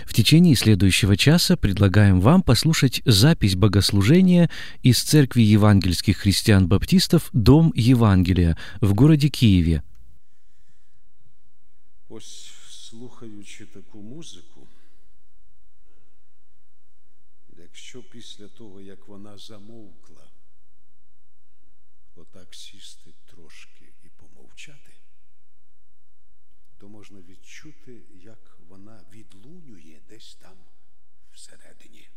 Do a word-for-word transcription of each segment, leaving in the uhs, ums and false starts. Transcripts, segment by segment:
В течение следующего часа предлагаем вам послушать запись богослужения из Церкви евангельских христиан-баптистов «Дом Євангелія» в городі Києві. Ось, слухаючи таку музику, якщо після того, як вона замовкла, отак сісти трошки і помовчати, то можна відчути, як вона відлунює десь там всередині.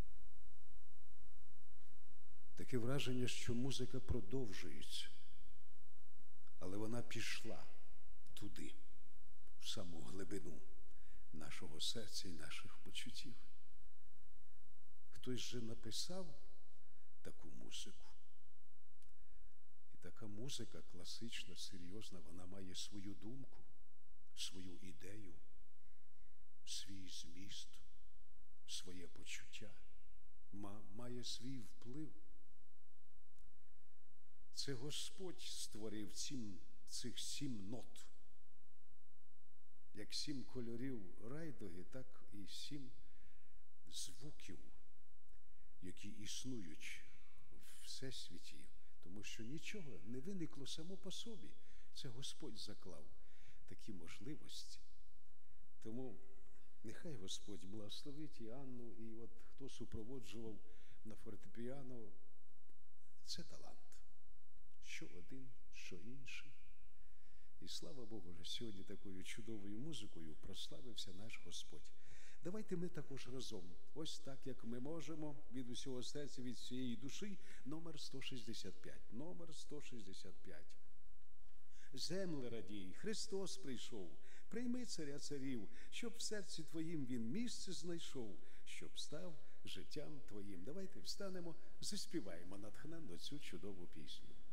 Таке враження, що музика продовжується, але вона пішла туди, в саму глибину нашого серця і наших почуттів. Хтось же написав таку музику. І така музика класична, серйозна, вона має свою думку, свою ідею, свій зміст, своє почуття, має свій вплив. Це Господь створив цим, цих сім нот. Як сім кольорів райдуги, так і сім звуків, які існують в всесвіті, тому що нічого не виникло само по собі. Це Господь заклав такі можливості. Тому нехай Господь благословить і Анну, і от хто супроводжував на фортепіано, це талант. Що один, що інший. І слава Богу, що сьогодні такою чудовою музикою прославився наш Господь. Давайте ми також разом, ось так, як ми можемо, від усього серця, від всієї душі, номер сто шістдесят п'ять. Номер сто шістдесят п'ять. Земле радій, Христос прийшов, прийми царя царів, щоб в серці твоїм він місце знайшов, щоб став життям твоїм. Давайте встанемо, заспіваємо натхненно цю чудову пісню.